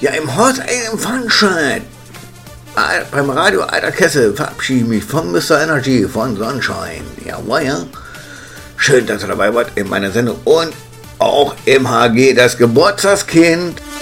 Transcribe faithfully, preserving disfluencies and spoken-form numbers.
Ja, im Haus einem Funschein. Beim Radio Alter Kessel verabschiede ich mich von Mister Energy von Sonnenschein. Jawohl, ja. Schön, dass ihr dabei wart in meiner Sendung und auch im H G das Geburtstagskind.